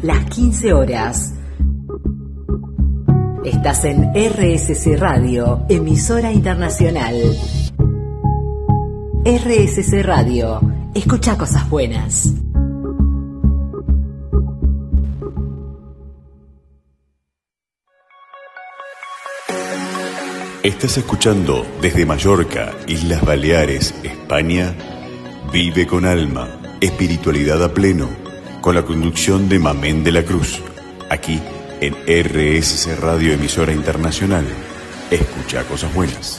las 15 horas. Estás en RSC Radio, emisora internacional. RSC Radio, escucha cosas buenas. Estás escuchando desde Mallorca, Islas Baleares, España, Vive con Alma, espiritualidad a pleno, con la conducción de Mamén de la Cruz, aquí en RSC Radio, emisora internacional. Escucha cosas buenas.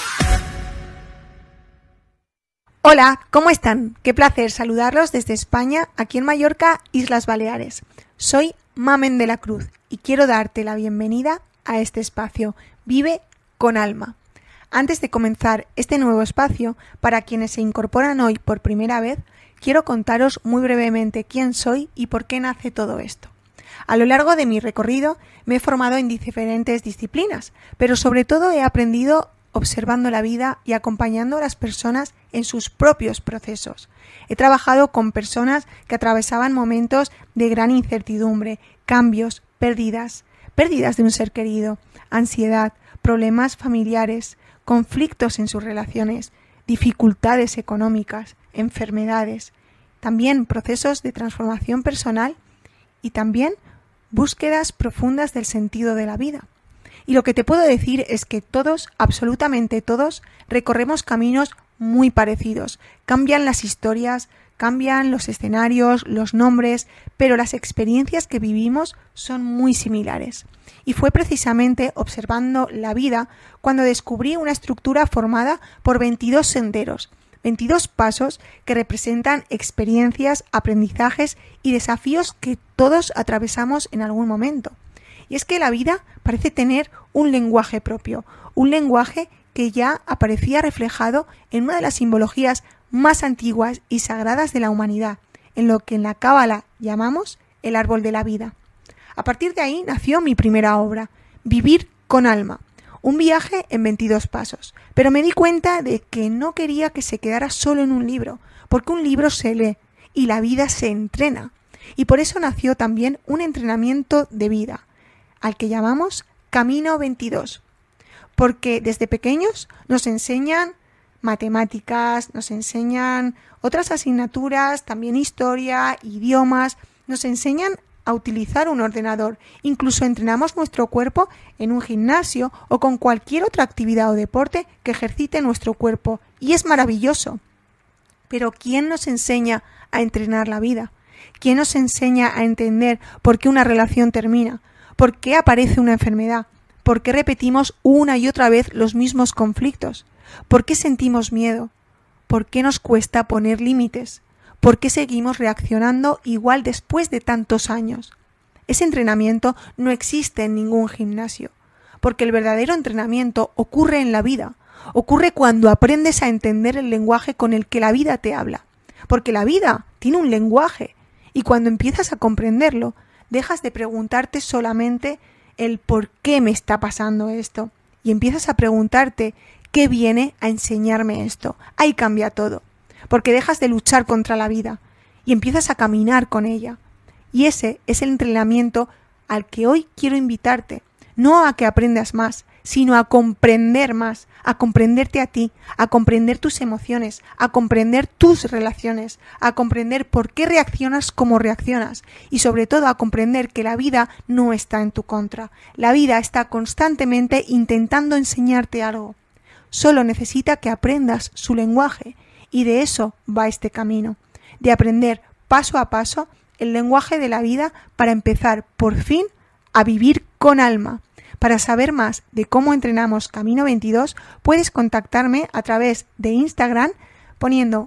Hola, ¿cómo están? Qué placer saludarlos desde España, aquí en Mallorca, Islas Baleares. Soy Mamén de la Cruz y quiero darte la bienvenida a este espacio, Vive con Alma. Antes de comenzar este nuevo espacio, para quienes se incorporan hoy por primera vez, quiero contaros muy brevemente quién soy y por qué nace todo esto. A lo largo de mi recorrido me he formado en diferentes disciplinas, pero sobre todo he aprendido observando la vida y acompañando a las personas en sus propios procesos. He trabajado con personas que atravesaban momentos de gran incertidumbre, cambios, pérdidas de un ser querido, ansiedad, problemas familiares, conflictos en sus relaciones, dificultades económicas, enfermedades, también procesos de transformación personal y también búsquedas profundas del sentido de la vida. Y lo que te puedo decir es que todos, absolutamente todos, recorremos caminos muy parecidos. Cambian las historias, cambian los escenarios, los nombres, pero las experiencias que vivimos son muy similares. Y fue precisamente observando la vida cuando descubrí una estructura formada por 22 senderos, 22 pasos que representan experiencias, aprendizajes y desafíos que todos atravesamos en algún momento. Y es que la vida parece tener un lenguaje propio, un lenguaje que ya aparecía reflejado en una de las simbologías más antiguas y sagradas de la humanidad, en lo que en la Cábala llamamos el árbol de la vida. A partir de ahí nació mi primera obra, Vivir con Alma, un viaje en 22 pasos. Pero me di cuenta de que no quería que se quedara solo en un libro, porque un libro se lee y la vida se entrena. Y por eso nació también un entrenamiento de vida, al que llamamos Camino 22. Porque desde pequeños nos enseñan matemáticas, nos enseñan otras asignaturas, también historia, idiomas, nos enseñan a utilizar un ordenador, incluso entrenamos nuestro cuerpo en un gimnasio o con cualquier otra actividad o deporte que ejercite nuestro cuerpo, y es maravilloso. Pero ¿quién nos enseña a entrenar la vida? ¿Quién nos enseña a entender por qué una relación termina? ¿Por qué aparece una enfermedad? ¿Por qué repetimos una y otra vez los mismos conflictos? ¿Por qué sentimos miedo? ¿Por qué nos cuesta poner límites? ¿Por qué seguimos reaccionando igual después de tantos años? Ese entrenamiento no existe en ningún gimnasio, porque el verdadero entrenamiento ocurre en la vida, ocurre cuando aprendes a entender el lenguaje con el que la vida te habla, porque la vida tiene un lenguaje, y cuando empiezas a comprenderlo, dejas de preguntarte solamente el por qué me está pasando esto, y empiezas a preguntarte qué viene a enseñarme esto. Ahí cambia todo. Porque dejas de luchar contra la vida y empiezas a caminar con ella. Y ese es el entrenamiento al que hoy quiero invitarte, no a que aprendas más, sino a comprender más, a comprenderte a ti, a comprender tus emociones, a comprender tus relaciones, a comprender por qué reaccionas como reaccionas y sobre todo a comprender que la vida no está en tu contra. La vida está constantemente intentando enseñarte algo. Solo necesita que aprendas su lenguaje. Y de eso va este camino, de aprender paso a paso el lenguaje de la vida para empezar por fin a vivir con alma. Para saber más de cómo entrenamos Camino 22, puedes contactarme a través de Instagram poniendo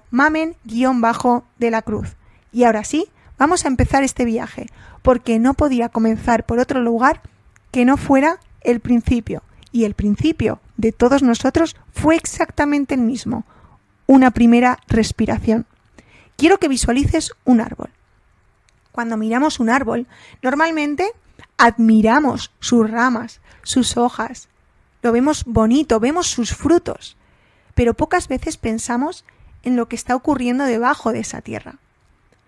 Mamen_de la Cruz. Y ahora sí, vamos a empezar este viaje, porque no podía comenzar por otro lugar que no fuera el principio. Y el principio de todos nosotros fue exactamente el mismo. Una primera respiración. Quiero que visualices un árbol. Cuando miramos un árbol, normalmente admiramos sus ramas, sus hojas. Lo vemos bonito, vemos sus frutos. Pero pocas veces pensamos en lo que está ocurriendo debajo de esa tierra.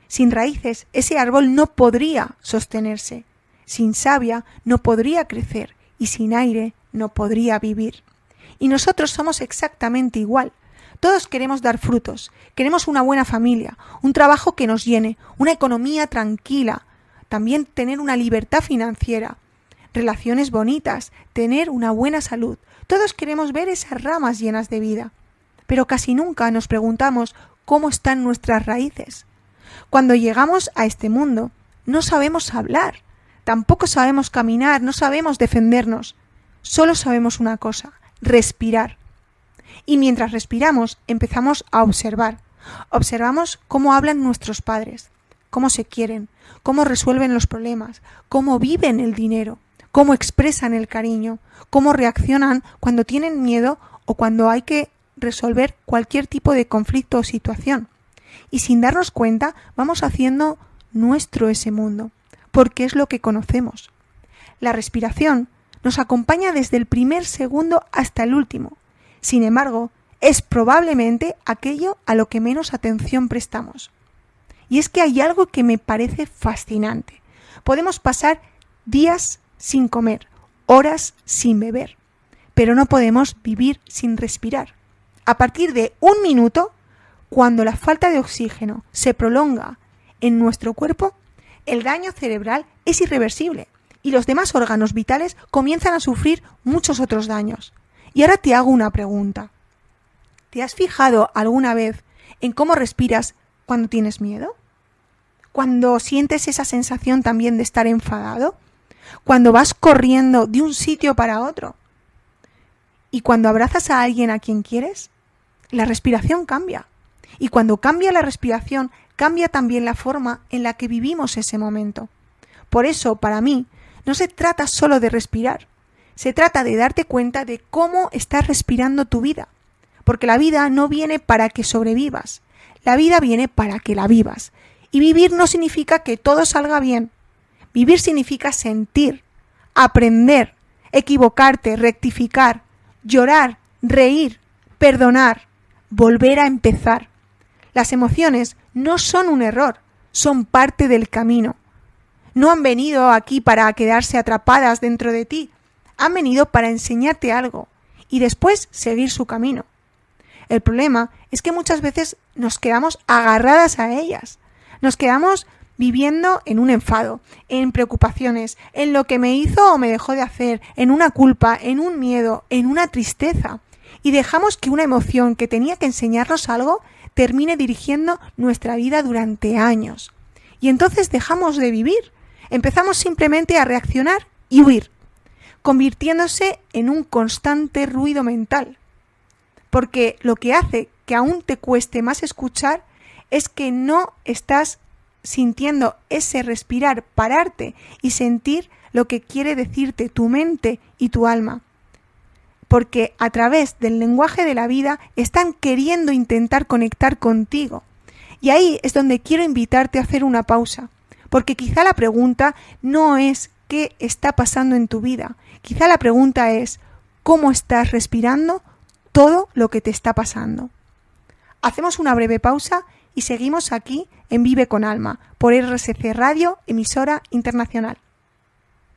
Sin raíces, ese árbol no podría sostenerse. Sin savia no podría crecer y sin aire no podría vivir. Y nosotros somos exactamente igual. Todos queremos dar frutos, queremos una buena familia, un trabajo que nos llene, una economía tranquila, también tener una libertad financiera, relaciones bonitas, tener una buena salud. Todos queremos ver esas ramas llenas de vida, pero casi nunca nos preguntamos cómo están nuestras raíces. Cuando llegamos a este mundo, no sabemos hablar, tampoco sabemos caminar, no sabemos defendernos. Solo sabemos una cosa: respirar. Y mientras respiramos, empezamos a observar. Observamos cómo hablan nuestros padres, cómo se quieren, cómo resuelven los problemas, cómo viven el dinero, cómo expresan el cariño, cómo reaccionan cuando tienen miedo o cuando hay que resolver cualquier tipo de conflicto o situación. Y sin darnos cuenta, vamos haciendo nuestro ese mundo, porque es lo que conocemos. La respiración nos acompaña desde el primer segundo hasta el último. Sin embargo, es probablemente aquello a lo que menos atención prestamos. Y es que hay algo que me parece fascinante. Podemos pasar días sin comer, horas sin beber, pero no podemos vivir sin respirar. A partir de 1 minuto, cuando la falta de oxígeno se prolonga en nuestro cuerpo, el daño cerebral es irreversible y los demás órganos vitales comienzan a sufrir muchos otros daños. Y ahora te hago una pregunta. ¿Te has fijado alguna vez en cómo respiras cuando tienes miedo? ¿Cuando sientes esa sensación también de estar enfadado? ¿Cuando vas corriendo de un sitio para otro? ¿Y cuando abrazas a alguien a quien quieres? La respiración cambia. Y cuando cambia la respiración, cambia también la forma en la que vivimos ese momento. Por eso, para mí, no se trata solo de respirar. Se trata de darte cuenta de cómo estás respirando tu vida. Porque la vida no viene para que sobrevivas. La vida viene para que la vivas. Y vivir no significa que todo salga bien. Vivir significa sentir, aprender, equivocarte, rectificar, llorar, reír, perdonar, volver a empezar. Las emociones no son un error, son parte del camino. No han venido aquí para quedarse atrapadas dentro de ti. Han venido para enseñarte algo y después seguir su camino. El problema es que muchas veces nos quedamos agarradas a ellas. Nos quedamos viviendo en un enfado, en preocupaciones, en lo que me hizo o me dejó de hacer, en una culpa, en un miedo, en una tristeza. Y dejamos que una emoción que tenía que enseñarnos algo termine dirigiendo nuestra vida durante años. Y entonces dejamos de vivir. Empezamos simplemente a reaccionar y huir, convirtiéndose en un constante ruido mental. Porque lo que hace que aún te cueste más escuchar es que no estás sintiendo ese respirar, pararte y sentir lo que quiere decirte tu mente y tu alma. Porque a través del lenguaje de la vida están queriendo intentar conectar contigo. Y ahí es donde quiero invitarte a hacer una pausa. Porque quizá la pregunta no es qué está pasando en tu vida. Quizá la pregunta es cómo estás respirando todo lo que te está pasando. Hacemos una breve pausa y seguimos aquí en Vive con Alma por RSC Radio, emisora internacional.